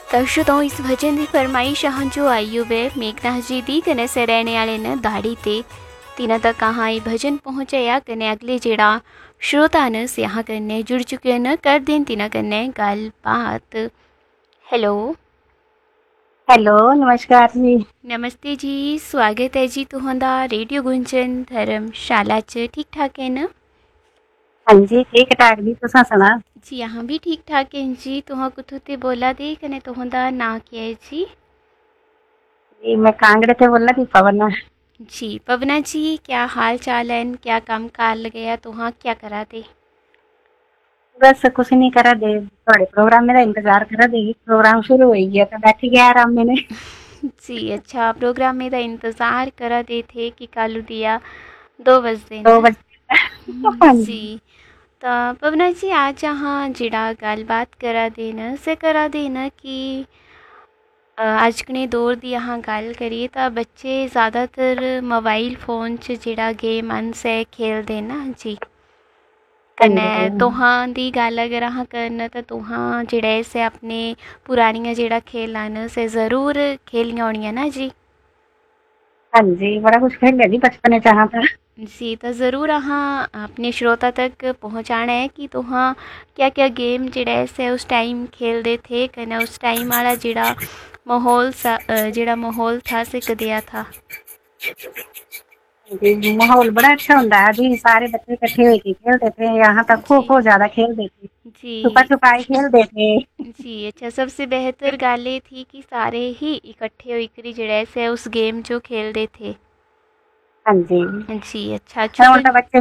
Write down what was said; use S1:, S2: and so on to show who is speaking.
S1: श्रोताओं इस भजन की फरमाइश जो आई वे मेघनाथ जी दी कने से रहने वाले ने दाड़ी ते तिना तक कहाँ ये भजन पहुँचाया कने अगले जेड़ा श्रोता ने यहाँ कने जुड़ चुके न कर दें तिना कने गल बात। हेलो
S2: हेलो नमस्कार जी।
S1: नमस्ते जी, स्वागत है जी तुहंदा रेडियो गुंजन धर्मशाला च। ठीक ठाक है न?
S2: हाँ जी ठीक ठाक जी, तुसा सुना?
S1: जी यहाँ भी ठीक ठाक है जी। तुह कुथों ते बोला दे कने तुहंदा ना क्या है जी?
S2: जी मैं कांगड़े से बोल रही थी, पवन।
S1: जी पवना जी, क्या हाल चाल है? क्या काम कार लगे तुहाँ क्या करा दे?
S2: बस कुछ नहीं करा दे, थोड़े प्रोग्राम मेरा इंतजार करा दे। प्रोग्राम शुरू हो गया तो बैठ गया आराम में ने।
S1: जी अच्छा, प्रोग्राम में तो इंतज़ार करा दे थे कि कालू दिया 2 बज
S2: दो
S1: देना।
S2: बजे हाँ जी।
S1: जी तो पवना जी आज यहाँ जिड़ा गलबात करा देना कि अजकने दौर दी यहाँ गल करिए तो बच्चे ज़्यादातर मोबाइल फ़ोन च जिड़ा गेम अन से खेलदे ना जी।
S2: हाँ
S1: कन्नै
S2: जी
S1: तुहां दी गल अगर अहाँ करन तो तुहां जेह्ड़े से अपने पुरानियां जेह्ड़ा खेलां न से ज़रूर खेलियां होनियां ना जी।
S2: हाँ जी, बड़ा कुछ खेल लिया जी बचपन में चाहा था।
S1: जी तो ज़रूर अहाँ अपने श्रोता तक पहुँचाना है कि तुहां क्या क्या गेम जेह्ड़े से उस टाइम खेलदे थे कन्नै उस टाइम वाला जेह्ड़ा माहौल था से कदेआ था।
S2: जी माहौल बड़ा अच्छा होता है जी, सारे बच्चे इकट्ठे होकर खेलते थे। यहाँ तक खो
S1: जी
S2: खो ज्यादा खेलते थे, छुपा
S1: जी
S2: छुपाई खेलते थे।
S1: जी अच्छा, सबसे बेहतर गल ये थी कि सारे ही इकट्ठे होकर जेह्ड़े से उस गेम जो खेलदे थे।
S2: हाँ जी,
S1: जी अच्छा
S2: उल्टा
S1: छुपन
S2: बच्चे